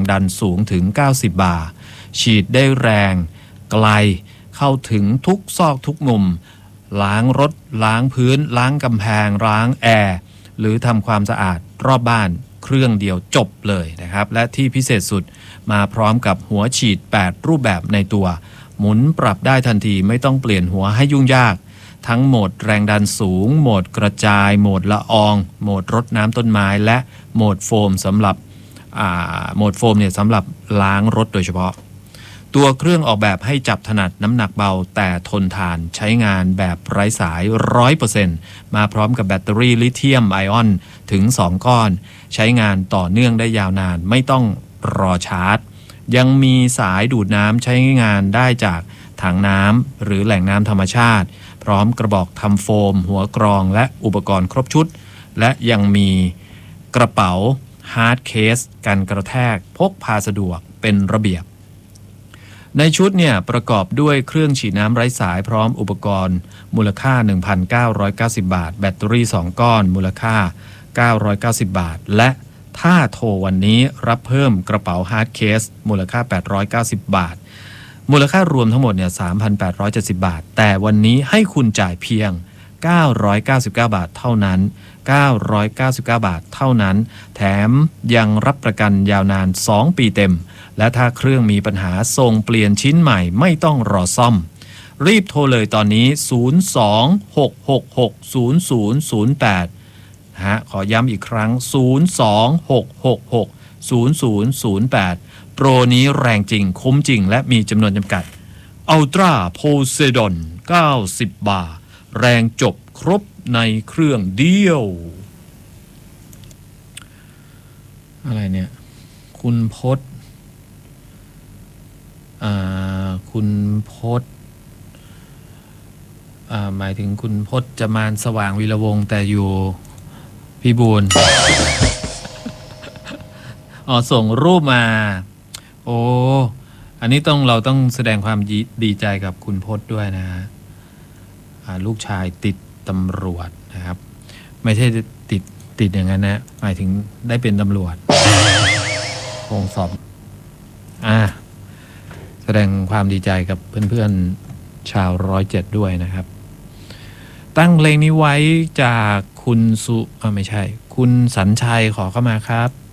ดันสูงถึง90 บาร์ฉีดได้แรงไกลเข้าถึงทุกซอกทุกมุมล้างรถล้างพื้นล้างกำแพงล้างแอร์หรือทำความสะอาดรอบบ้านเครื่องเดียวจบเลยนะครับและที่พิเศษสุดมาพร้อมกับหัวฉีด8รูปแบบในตัวหมุนปรับได้ทันทีไม่ต้องเปลี่ยนหัวให้ยุ่งยากทั้งโหมดแรงดันสูงโหมดกระจายโหมดละอองโหมดรดน้ำต้นไม้และโหมดโฟมสำหรับโหมดโฟมเนี่ยสำหรับล้างรถโดยเฉพาะตัวเครื่องออกแบบให้จับถนัดน้ำหนักเบาแต่ทนทานใช้งานแบบไร้สาย 100% มาพร้อมกับแบตเตอรี่ลิเธียมไอออนถึง2ก้อนใช้งานต่อเนื่องได้ยาวนานไม่ต้องรอชาร์จยังมีสายดูดน้ำใช้งานได้จากถังน้ำหรือแหล่งน้ำธรรมชาติพร้อมกระบอกทำโฟมหัวกรองและอุปกรณ์ครบชุดและยังมีกระเป๋าฮาร์ดเคสกันกระแทกพกพาสะดวกเป็นระเบียบในชุดเนี่ยประกอบด้วยเครื่องฉีดน้ำไร้สายพร้อมอุปกรณ์มูลค่า 1,990 บาทแบตเตอรี่2ก้อนมูลค่า990 บาทและถ้าโทรวันนี้รับเพิ่มกระเป๋าฮาร์ดเคสมูลค่า890 บาทมูลค่ารวมทั้งหมดเนี่ย 3,870 บาทแต่วันนี้ให้คุณจ่ายเพียง999 บาทเท่านั้น999 บาทเท่านั้นแถมยังรับประกันยาวนาน2 ปีเต็มและถ้าเครื่องมีปัญหาส่งเปลี่ยนชิ้นใหม่ไม่ต้องรอซ่อมรีบโทรเลยตอนนี้026660008ขอย้ำอีกครั้ง026660008โปรนี้แรงจริงคุ้มจริงและมีจำนวนจำกัดอัลตร้าโพไซดอน90 บาร์แรงจบครบในเครื่องเดียวอะไรเนี่ยคุณพจน์คุณพจน์หมายถึงคุณพจน์จะมานสว่างวีระวงศ์แต่อยู่พี่บูล ส่งรูปมาโอ้อันนี้เราต้องแสดงความดีใจกับคุณพจน์ด้วยนะลูกชายติดตำรวจนะครับไม่ใช่ติดอย่างนั้นนะหมายถึงได้เป็นตำรวจคงสอบแสดงความดีใจกับเพื่อนๆชาว107ด้วยนะครับตั้งเพลงนี้ไว้จากคุณไม่ใช่คุณสัญชัยขอเข้ามาครับ